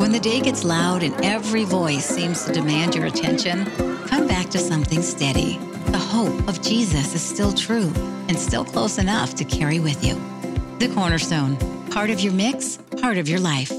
When the day gets loud and every voice seems to demand your attention, come back to something steady. The hope of Jesus is still true and still close enough to carry with you. The Cornerstone, part of your mix, part of your life.